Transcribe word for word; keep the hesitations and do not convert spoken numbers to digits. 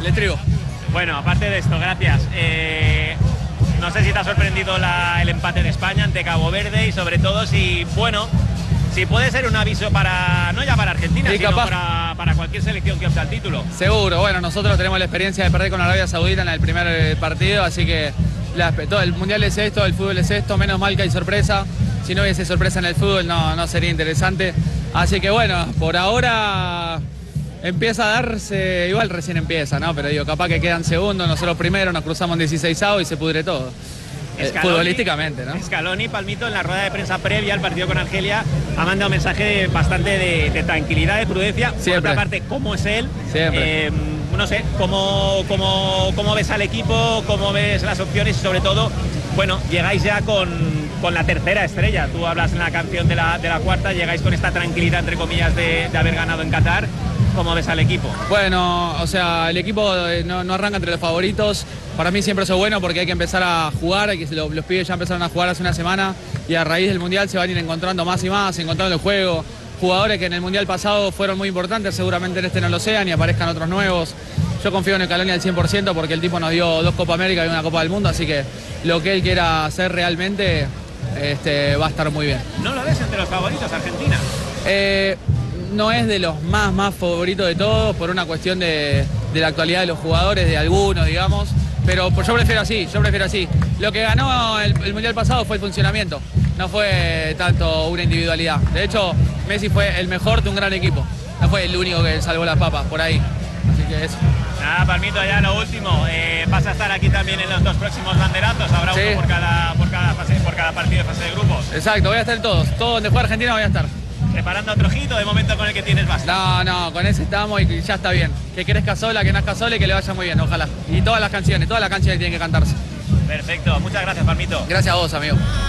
le trigo. Bueno, aparte de esto, gracias. Eh, no sé si te ha sorprendido la, el empate de España ante Cabo Verde y sobre todo si, bueno, si puede ser un aviso para, no ya para Argentina, sí, sino capaz. Para, para cualquier selección que opte al título. Seguro, bueno, nosotros tenemos la experiencia de perder con Arabia Saudita en el primer eh, partido, así que la, todo el mundial es esto, el fútbol es esto, menos mal que hay sorpresa. Si no hubiese sorpresa en el fútbol no, no sería interesante. Así que bueno, por ahora empieza a darse, igual recién empieza, ¿no? Pero digo, capaz que quedan segundos, nosotros primero, nos cruzamos en dieciseisavo y se pudre todo. Eh, futbolísticamente, ¿no? Scaloni, Palmito, en la rueda de prensa previa al partido con Argelia, ha mandado un mensaje bastante de, de tranquilidad, de prudencia. Siempre. Por otra parte, ¿cómo es él? Siempre. Eh, no sé, ¿cómo, cómo, ¿cómo ves al equipo? ¿Cómo ves las opciones? Y sobre todo, bueno, llegáis ya con, con la tercera estrella. Tú hablas en la canción de la, de la cuarta, llegáis con esta tranquilidad, entre comillas, de, de haber ganado en Qatar. ¿Cómo ves al equipo? Bueno, o sea, el equipo no, no arranca entre los favoritos. Para mí siempre eso es bueno porque hay que empezar a jugar, hay que, los, los pibes ya empezaron a jugar hace una semana y a raíz del Mundial se van a ir encontrando más y más, encontrando el juego. Jugadores que en el Mundial pasado fueron muy importantes, seguramente en este no lo sean y aparezcan otros nuevos. Yo confío en Scaloni al cien por ciento porque el tipo nos dio dos Copa América y una Copa del Mundo, así que lo que él quiera hacer realmente este, va a estar muy bien. ¿No lo ves entre los favoritos, Argentina? Eh, no es de los más, más favoritos de todos por una cuestión de, de la actualidad de los jugadores, de algunos, digamos. Pero yo prefiero así, yo prefiero así. Lo que ganó el, el Mundial pasado fue el funcionamiento, no fue tanto una individualidad. De hecho, Messi fue el mejor de un gran equipo, no fue el único que salvó las papas, por ahí. Así que eso. Nada, Palmito, ya lo último. Eh, vas a estar aquí también en los dos próximos banderazos, habrá Sí. uno por cada, por, cada fase, por cada partido de fase de grupos. Exacto, voy a estar en todos, todo donde juega Argentina voy a estar. Preparando otro ojito de momento con el que tienes basta. No, no, con ese estamos y ya está bien. Que crezca sola, que nazca sola y que le vaya muy bien, ojalá. Y todas las canciones, todas las canciones tienen que cantarse. Perfecto, muchas gracias, Palmito. Gracias a vos, amigo.